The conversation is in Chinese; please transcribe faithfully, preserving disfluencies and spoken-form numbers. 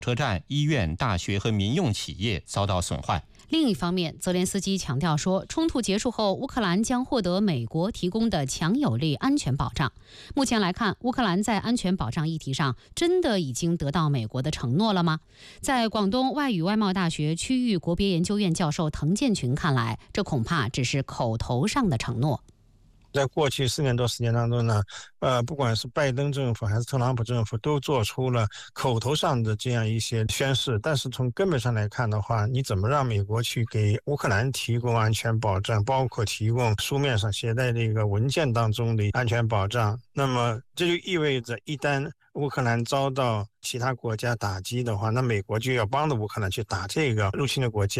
车站、医院、大学和民用企业遭到损坏。 另一方面，泽连斯基强调说，冲突结束后，乌克兰将获得美国提供的强有力安全保障。目前来看，乌克兰在安全保障议题上真的已经得到美国的承诺了吗？在广东外语外贸大学区域国别研究院教授滕建群看来，这恐怕只是口头上的承诺。 在过去四年多时间当中呢，呃，不管是拜登政府还是特朗普政府，都做出了口头上的这样一些宣示，但是从根本上来看的话，你怎么让美国去给乌克兰提供安全保障，包括提供书面上写在这个文件当中的安全保障，那么这就意味着一旦乌克兰遭到其他国家打击的话，那美国就要帮着乌克兰去打这个入侵的国家。